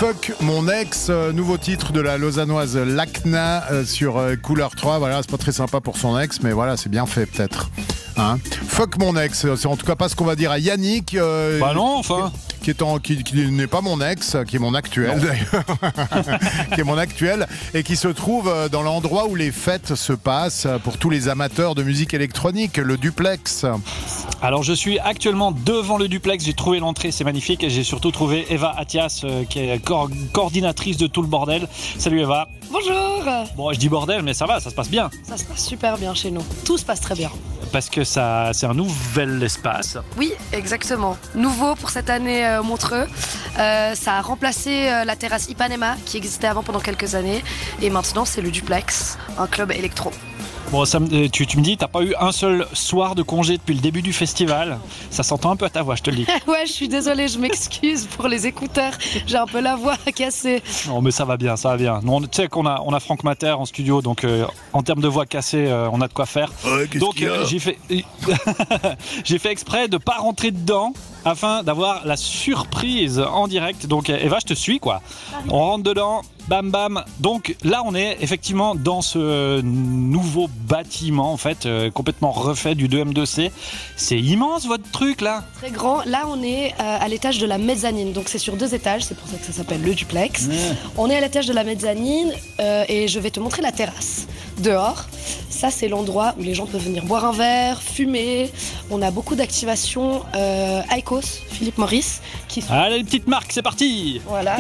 Fuck mon ex, nouveau titre de la lausannoise Lacna sur Couleur 3. Voilà, c'est pas très sympa pour son ex, mais voilà, c'est bien fait peut-être. Hein, fuck mon ex, c'est en tout cas pas ce qu'on va dire à Yannick. Bah non, enfin. Qui n'est pas mon ex, qui est mon actuel d'ailleurs, qui est mon actuel et qui se trouve dans l'endroit où les fêtes se passent pour tous les amateurs de musique électronique, le Duplex. Alors je suis actuellement devant le Duplex, j'ai trouvé l'entrée, c'est magnifique, et j'ai surtout trouvé Eva Attias qui est coordinatrice de tout le bordel. Salut Eva. Bonjour. Bon, je dis bordel, mais ça va, ça se passe bien. Ça se passe super bien chez nous, tout se passe très bien. Parce que ça, c'est un nouvel espace. Oui, exactement. Nouveau pour cette année Montreux. Ça a remplacé la terrasse Ipanema qui existait avant pendant quelques années. Et maintenant, c'est le Duplex, un club électro. Bon, tu me dis, t'as pas eu un seul soir de congé depuis le début du festival. Ça s'entend un peu à ta voix, je te le dis. Ouais, je suis désolée, je m'excuse pour les écouteurs. J'ai un peu la voix cassée. Non, mais ça va bien, ça va bien. Non, tu sais qu'on a Franck Mater en studio, donc en termes de voix cassée, on a de quoi faire. Ouais, donc j'ai fait exprès de pas rentrer dedans afin d'avoir la surprise en direct. Donc Eva, je te suis quoi. On rentre dedans. Bam bam. Donc là on est effectivement dans ce nouveau bâtiment en fait complètement refait du 2M2C. C'est immense votre truc là. Très grand. Là on est à l'étage de la mezzanine. Donc c'est sur 2 étages, c'est pour ça que ça s'appelle le Duplex. On est à l'étage de la mezzanine et je vais te montrer la terrasse. Dehors, ça c'est l'endroit où les gens peuvent venir boire un verre, fumer. On a beaucoup d'activations. Icos, Philippe Morris qui sont... Allez les petites marques, c'est parti. Voilà.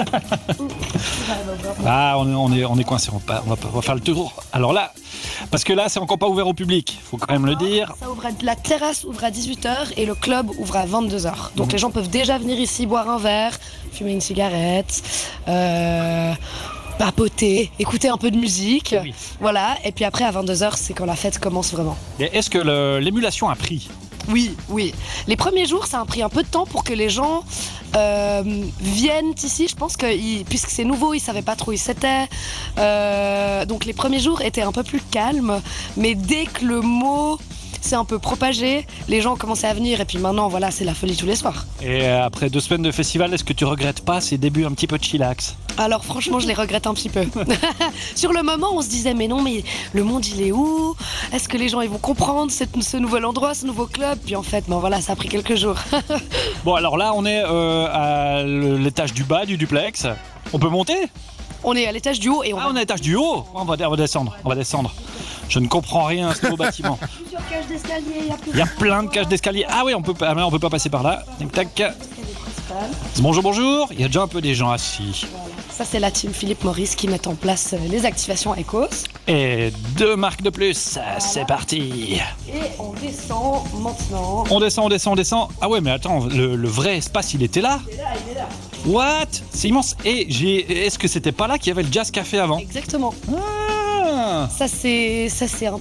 Ah, on est coincé, on va faire le tour. Alors là, parce que là, c'est encore pas ouvert au public, faut quand même le dire. Ça ouvre la terrasse ouvre à 18h et le club ouvre à 22h. Donc les gens peuvent déjà venir ici boire un verre, fumer une cigarette, papoter, écouter un peu de musique. Oui. Voilà, et puis après à 22h, c'est quand la fête commence vraiment. Et est-ce que l'émulation a pris? Oui. Les premiers jours, ça a pris un peu de temps pour que les gens viennent ici. Je pense que puisque c'est nouveau, ils savaient pas trop où c'était. Donc les premiers jours étaient un peu plus calmes. Mais dès que le mot s'est un peu propagé, les gens ont commencé à venir. Et puis maintenant, voilà, c'est la folie tous les soirs. Et après 2 semaines de festival, est-ce que tu regrettes pas ces débuts un petit peu de chillax? Alors franchement, je les regrette un petit peu. Sur le moment, on se disait, mais non, mais le monde, il est où? Est-ce que les gens ils vont comprendre ce nouvel endroit, ce nouveau club? Puis en fait, ben voilà, ça a pris quelques jours. Bon, alors là, on est à l'étage du bas du Duplex. On peut monter? On est à l'étage du haut et on est à l'étage du haut. On va descendre. Je ne comprends rien à ce nouveau bâtiment. Il y a plein de cages d'escalier. Ah oui, on peut pas passer par là. Tac. Bonjour. Il y a déjà un peu des gens assis. Voilà. Ça, c'est la team Philippe Morris qui met en place les activations Icos. Et 2 marques de plus. Voilà. C'est parti. Et on descend maintenant. On descend. Ah ouais, mais attends, le vrai espace, il était là. Il est là. What? C'est immense. Et est-ce que c'était pas là qu'il y avait le Jazz Café avant? Exactement. Ah. Ça c'est un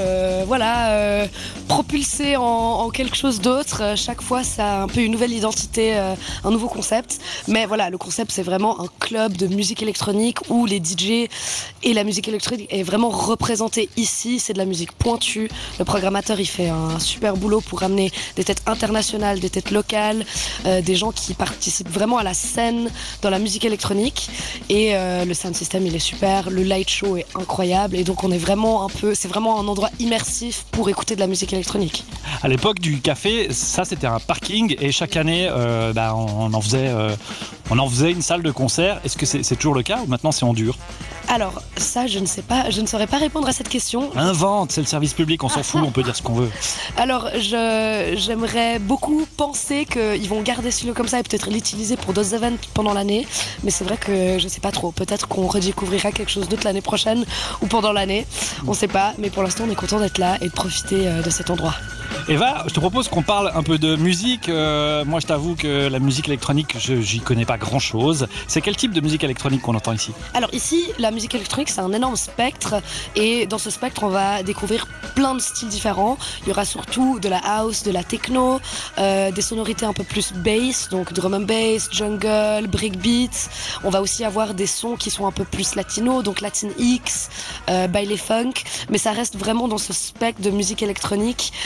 peu propulsé en quelque chose d'autre. Chaque fois, ça a un peu une nouvelle identité, un nouveau concept. Mais voilà, le concept, c'est vraiment un club de musique électronique où les DJ et la musique électronique est vraiment représentée ici. C'est de la musique pointue. Le programmateur, il fait un super boulot pour ramener des têtes internationales, des têtes locales, des gens qui participent vraiment à la scène dans la musique électronique. Et le sound system, il est super. Le light show est incroyable. Et donc on est vraiment c'est vraiment un endroit immersif pour écouter de la musique électronique. À l'époque du café, ça c'était un parking et chaque année on en faisait une salle de concert. Est-ce que c'est toujours le cas ou maintenant c'est en dur? Alors ça, je ne sais pas, je ne saurais pas répondre à cette question. Invente, c'est le service public, on s'en fout, on peut dire ce qu'on veut. Alors j'aimerais beaucoup penser qu'ils vont garder ce lieu comme ça et peut-être l'utiliser pour d'autres événements pendant l'année, mais c'est vrai que je ne sais pas trop. Peut-être qu'on redécouvrira quelque chose d'autre l'année prochaine ou pendant l'année, on ne sait pas, mais pour l'instant on est content d'être là et de profiter de cet endroit. Eva, je te propose qu'on parle un peu de musique. Moi je t'avoue que la musique électronique, j'y connais pas grand chose. C'est quel type de musique électronique qu'on entend ici? Alors ici, la musique électronique, c'est un énorme spectre et dans ce spectre, on va découvrir plein de styles différents. Il y aura surtout de la house, de la techno, des sonorités un peu plus bass, donc drum and bass, jungle, breakbeat. On va aussi avoir des sons qui sont un peu plus latinos, donc Latin X, baile funk, mais ça reste vraiment dans ce spectre de musique électronique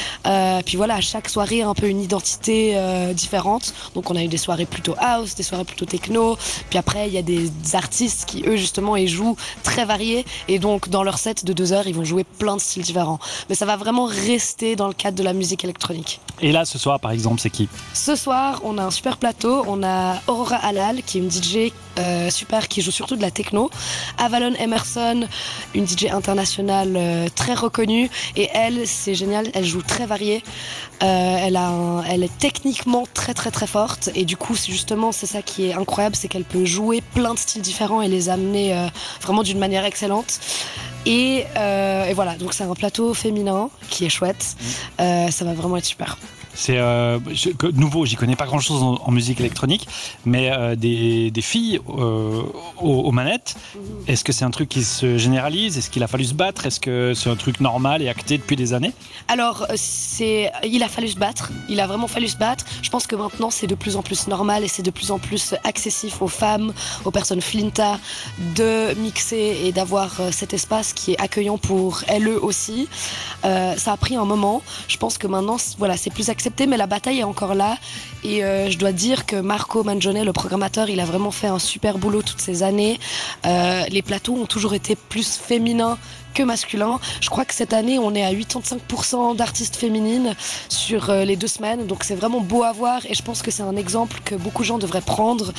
Puis voilà, à chaque soirée un peu une identité différente. Donc on a eu des soirées plutôt house, des soirées plutôt techno. Puis après il y a des artistes qui eux justement ils jouent très variés et donc dans leur set de 2 heures ils vont jouer plein de styles différents. Mais ça va vraiment rester dans le cadre de la musique électronique. Et là ce soir par exemple c'est qui? Ce soir on a un super plateau, on a Aurora Halal qui est une DJ super qui joue surtout de la techno, Avalon Emerson, une DJ internationale très reconnue et elle c'est génial, elle joue très varié, elle est techniquement très très très forte et du coup c'est ça qui est incroyable, c'est qu'elle peut jouer plein de styles différents et les amener vraiment d'une manière excellente. Et voilà, donc c'est un plateau féminin qui est chouette, ça va vraiment être super. C'est nouveau, j'y connais pas grand chose en musique électronique, mais des filles aux manettes, est-ce que c'est un truc qui se généralise? Est-ce qu'il a fallu se battre? Est-ce que c'est un truc normal et acté depuis des années? Alors, il a fallu se battre, il a vraiment fallu se battre. Je pense que maintenant c'est de plus en plus normal et c'est de plus en plus accessif aux femmes, aux personnes flinta de mixer et d'avoir cet espace qui est accueillant pour elles aussi. Ça a pris un moment, je pense que maintenant voilà, c'est plus accepté, mais la bataille est encore là et je dois dire que Marco Mangione, le programmateur, il a vraiment fait un super boulot toutes ces années. Les plateaux ont toujours été plus féminins que masculins. Je crois que cette année on est à 85% d'artistes féminines sur les 2 semaines, donc c'est vraiment beau à voir et je pense que c'est un exemple que beaucoup de gens devraient prendre.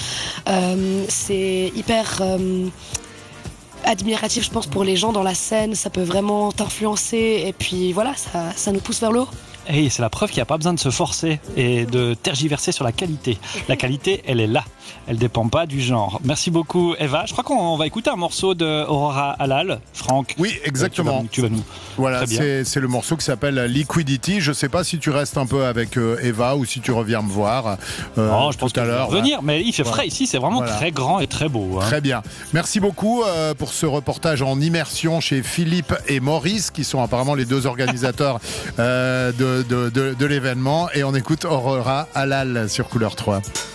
C'est hyper admiratif, je pense, pour les gens dans la scène, ça peut vraiment t'influencer et puis voilà, ça nous pousse vers le haut. Et c'est la preuve qu'il n'y a pas besoin de se forcer et de tergiverser sur la qualité. La qualité, elle est là. Elle ne dépend pas du genre. Merci beaucoup, Eva. Je crois qu'on va écouter un morceau de Aurora Halal. Franck. Oui, exactement. Tu vas nous... Voilà, c'est le morceau qui s'appelle Liquidity. Je ne sais pas si tu restes un peu avec Eva ou si tu reviens me voir non, je pense tout à l'heure. Venir, mais il fait frais ici. C'est vraiment très grand et très beau. Hein. Très bien. Merci beaucoup pour ce reportage en immersion chez Philippe et Maurice, qui sont apparemment les 2 organisateurs de l'événement. Et on écoute Aurora Halal sur Couleur 3.